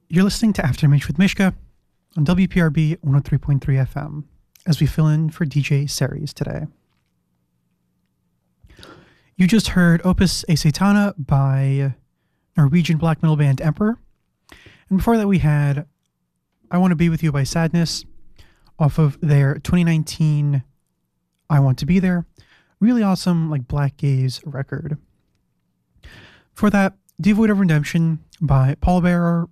You're listening to Aftermatch with Mishka on WPRB 103.3 FM as we fill in for DJ Series today. You just heard Opus A Satana by Norwegian black metal band Emperor. And before that we had I Want to Be With You by Sadness off of their 2019 I Want to Be There. Really awesome like black gaze record. For that, Devoid of Redemption by Paul Bearer,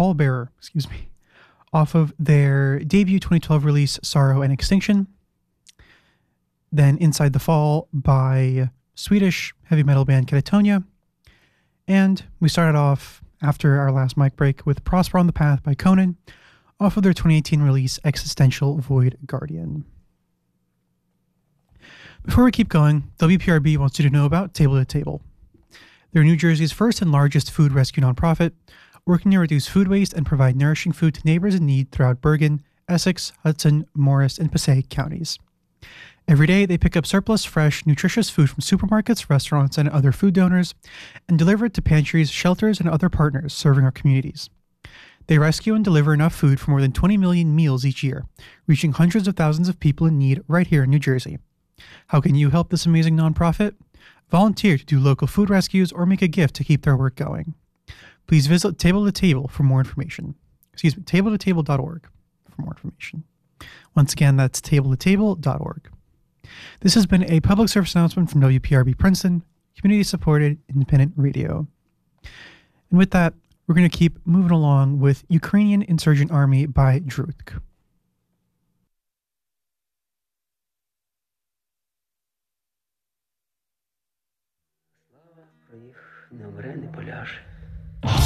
off of their debut 2012 release Sorrow and Extinction. Then Inside the Fall by Swedish heavy metal band Catatonia. And we started off after our last mic break with Prosper on the Path by Conan off of their 2018 release Existential Void Guardian. Before we keep going, WPRB wants you to know about Table to Table. They're New Jersey's first and largest food rescue nonprofit, working to reduce food waste and provide nourishing food to neighbors in need throughout Bergen, Essex, Hudson, Morris, and Passaic counties. Every day, they pick up surplus, fresh, nutritious food from supermarkets, restaurants, and other food donors and deliver it to pantries, shelters, and other partners serving our communities. They rescue and deliver enough food for more than 20 million meals each year, reaching hundreds of thousands of people in need right here in New Jersey. How can you help this amazing nonprofit? Volunteer to do local food rescues or make a gift to keep their work going. Please visit Table to Table for more information. Tabletotable.org for more information. Once again, that's tabletotable.org. This has been a public service announcement from WPRB Princeton, community-supported independent radio. And with that, we're going to keep moving along with Ukrainian Insurgent Army by Drutk. Слава про їх не вмре, не поляже.